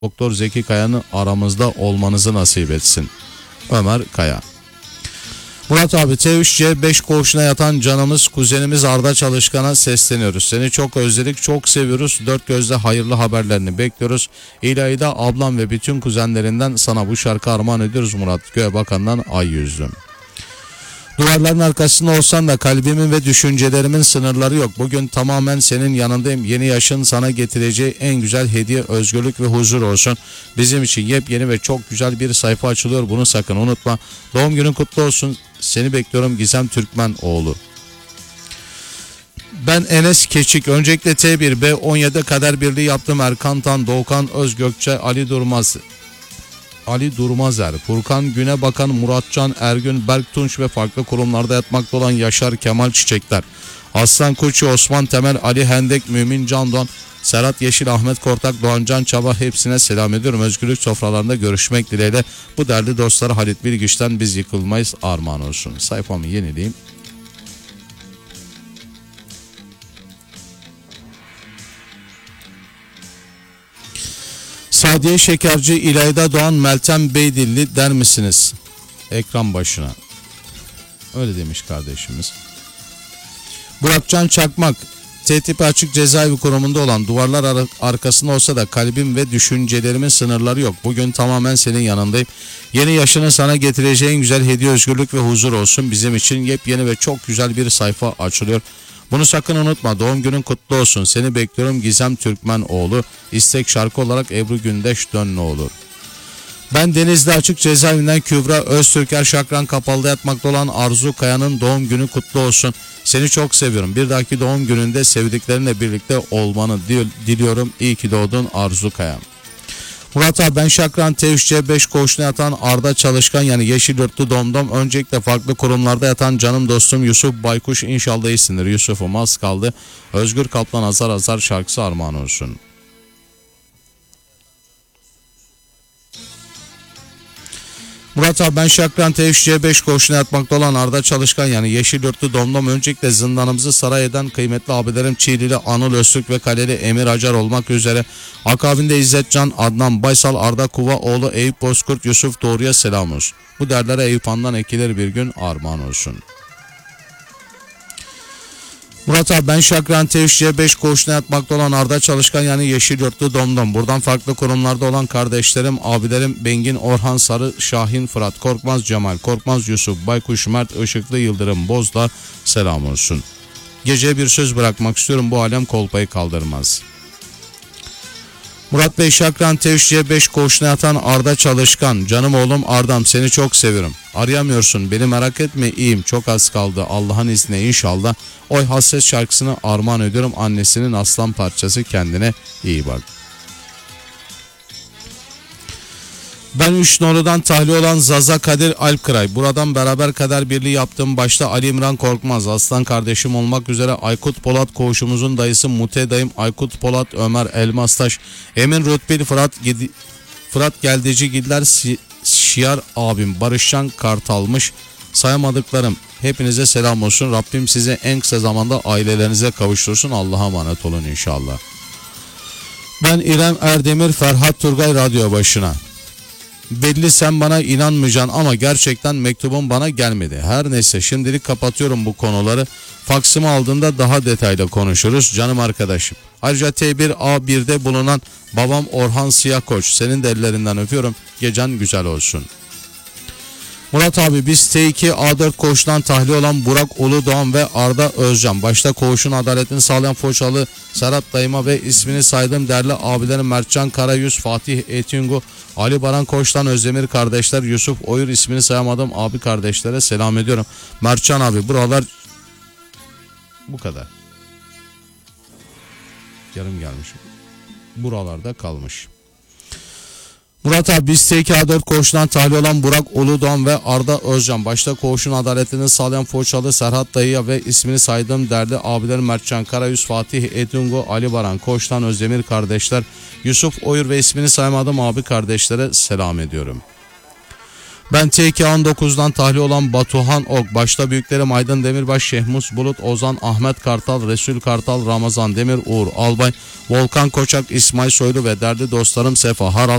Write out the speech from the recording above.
Doktor Zeki Kaya'nın aramızda olmanızı nasip etsin. Ömer Kaya. Murat abi, T3C5 koğuşuna yatan canımız kuzenimiz Arda Çalışkan'a sesleniyoruz. Seni çok özledik, çok seviyoruz. Dört gözle hayırlı haberlerini bekliyoruz. İlayda ablam ve bütün kuzenlerinden sana bu şarkı armağan ediyoruz Murat. Göğe bakandan ay yüzlüm. Duvarların arkasında olsan da kalbimin ve düşüncelerimin sınırları yok. Bugün tamamen senin yanındayım. Yeni yaşın sana getireceği en güzel hediye özgürlük ve huzur olsun. Bizim için yepyeni ve çok güzel bir sayfa açılıyor. Bunu sakın unutma. Doğum günün kutlu olsun. Seni bekliyorum Gizem Türkmenoğlu. Ben Enes Keçik. Öncelikle T1 B17 kader birliği yaptım. Erkan Tan, Doğukan Özgökçe, Ali Durmazer, Furkan Günebakan, Muratcan Ergün, Berk Tunç ve farklı kurumlarda yatmakta olan Yaşar Kemal Çiçekler, Aslan Koçu, Osman Temel, Ali Hendek, Mümin Candoğan, Serhat Yeşil, Ahmet Kortak, Doğancan Çaba, hepsine selam ediyorum. Özgürlük sofralarında görüşmek dileğiyle bu değerli dostlara Halit Bilgiç'ten biz yıkılmayız armağan olsun. Sayfamı yenileyim. Sadiye Şekerci, İlayda Doğan, Meltem Beydilli der misiniz? Ekran başına. Öyle demiş kardeşimiz. Burakcan Çakmak. T-tipi açık cezaevi kurumunda olan duvarlar arkasında olsa da kalbim ve düşüncelerimin sınırları yok. Bugün tamamen senin yanındayım. Yeni yaşını sana getireceğin güzel hediye özgürlük ve huzur olsun. Bizim için yepyeni ve çok güzel bir sayfa açılıyor. Bunu sakın unutma. Doğum günün kutlu olsun. Seni bekliyorum Gizem Türkmenoğlu. İstek şarkı olarak Ebru Gündeş dön ne olur. Ben Denizli Açık Cezaevinden Kübra Öztürker Şakran Kapalı'da yatmakta olan Arzu Kaya'nın doğum günü kutlu olsun. Seni çok seviyorum. Bir dahaki doğum gününde sevdiklerinle birlikte olmanı diliyorum. İyi ki doğdun Arzu Kaya. Murat abi, ben Şakran T3C5 koğuşuna yatan Arda Çalışkan yani Yeşilyurtlu Domdom. Öncelikle farklı kurumlarda yatan canım dostum Yusuf Baykuş, inşallah iyisindir. Yusuf'um az kaldı. Özgür Kaplan Azar Azar şarkısı armağan olsun. Murat abi, ben Şakran T3C5 koğuşuna yatmakta olan Arda Çalışkan yani Yeşilyurtlu Domdom. Öncelikle zindanımızı saray eden kıymetli abilerim Çiğlili Anıl Öztürk ve Kaleli Emir Acar olmak üzere akabinde İzzet Can, Adnan Baysal, Arda Kuvaoğlu, Eyüp Bozkurt, Yusuf Doğru'ya selam olsun. Bu derlere Eyüp Han'dan ekilir bir gün armağan olsun. Murat abi, ben Şakran T3C5 koğuşuna yatmakta olan Arda Çalışkan yani Yeşilyurtlu Domdom. Buradan farklı kurumlarda olan kardeşlerim, abilerim Bengin, Orhan Sarı, Şahin, Fırat Korkmaz, Cemal Korkmaz, Yusuf Baykuş, Mert Işıklı, Yıldırım Bozda selam olsun. Geceye bir söz bırakmak istiyorum, bu alem kolpayı kaldırmaz. Murat Bey, Şakran T3C5 koğuşuna yatan Arda Çalışkan. Canım oğlum Arda'm, seni çok seviyorum. Arayamıyorsun, beni merak etme, iyiyim, çok az kaldı Allah'ın izniyle inşallah. Oy Hasret şarkısını armağan ediyorum annesinin aslan parçası, kendine iyi bak. Ben 3 Nolu'dan tahliye olan Zaza Kadir Alpkıray. Buradan beraber kader birliği yaptığım başta Ali İmran Korkmaz, aslan kardeşim olmak üzere Aykut Polat koğuşumuzun dayısı Mute dayım, Aykut Polat, Ömer Elmastaş, Emin Rütbeli, Fırat Geldici Giller, Şiar abim, Barışcan Kartalmış, sayamadıklarım hepinize selam olsun. Rabbim size en kısa zamanda ailelerinize kavuştursun. Allah'a emanet olun inşallah. Ben İrem Erdemir, Ferhat Turgay radyo başına. Belli sen bana inanmayacaksın ama gerçekten mektubun bana gelmedi. Her neyse, şimdilik kapatıyorum bu konuları. Faksımı aldığında daha detaylı konuşuruz canım arkadaşım. Ayrıca T1A1'de bulunan babam Orhan Siyah Koç, senin de ellerinden öpüyorum. Gecen güzel olsun. Murat abi, biz T2A4 koğuştan tahliye olan Burak Uludoğan ve Arda Özcan, başta koğuşun adaletini sağlayan Foçalı Serhat dayıma ve ismini saydığım değerli abilerim Mertcan Karayüz, Fatih Etyungu, Ali Baran Koç'tan Özdemir kardeşler, Yusuf Oyur, ismini sayamadım abi kardeşlere selam ediyorum. Mertcan abi, buralar bu kadar. Yarım gelmiş. Buralarda kalmış. Murat abi, biz T2A4 koğuşundan tahliye olan Burak Uludoğan ve Arda Özcan, başta koğuşun adaletini sağlayan Foçalı Serhat dayıya ve ismini saydığım değerli abilerim Mertcan Karayüz, Fatih Edungu, Ali Baran Koç'tan Özdemir kardeşler, Yusuf Oyur ve ismini saymadığım abi kardeşlere selam ediyorum. Ben TK19'dan tahliye olan Batuhan Ok, başta büyüklerim Aydın Demirbaş, Şehmus Bulut, Ozan, Ahmet Kartal, Resul Kartal, Ramazan Demir, Uğur Albay, Volkan Koçak, İsmail Soylu ve derdi dostlarım Sefa Haral,